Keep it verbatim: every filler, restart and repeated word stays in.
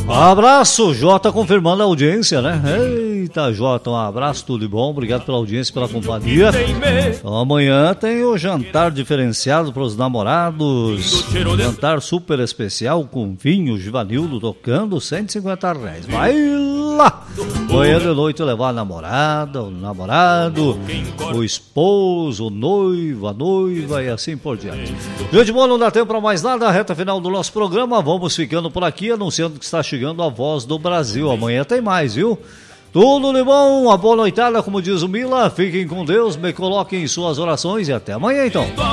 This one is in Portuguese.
Abraço, Jota, confirmando a audiência, né? Eita, Jota, um abraço, tudo de bom. Obrigado pela audiência, pela companhia. Então, amanhã tem o jantar diferenciado para os namorados. Jantar super especial com vinho, Givanildo tocando, cento e cinquenta reais. Vai lá! Amanhã de noite levar a namorada, o namorado, o esposo, o noivo, a noiva e assim por diante. Gente boa, não dá tempo para mais nada. Reta final do nosso programa. Vamos ficando por aqui, anunciando que está chegando a Voz do Brasil. Amanhã tem mais, viu? Tudo de bom, uma boa noitada, como diz o Mila. Fiquem com Deus, me coloquem em suas orações e até amanhã, então.